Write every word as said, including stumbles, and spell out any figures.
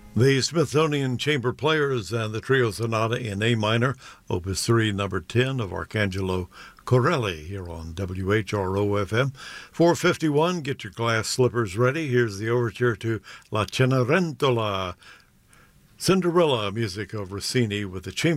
The Smithsonian Chamber Players and the Trio Sonata in A minor, Opus three, number ten of Arcangelo Corelli here on W H R O F M. four fifty-one, get your glass slippers ready. Here's the overture to La Cenerentola, Cinderella, music of Rossini with the chamber